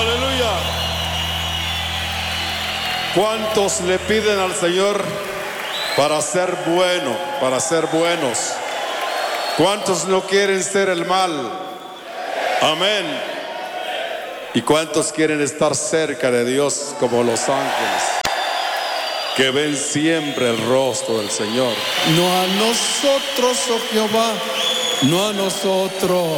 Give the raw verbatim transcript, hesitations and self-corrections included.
Aleluya. ¿Cuántos le piden al Señor para ser bueno, para ser buenos? ¿Cuántos no quieren ser el mal? Amén. ¿Y cuántos quieren estar cerca de Dios como los ángeles, que ven siempre el rostro del Señor? No a nosotros, oh Jehová, no a nosotros.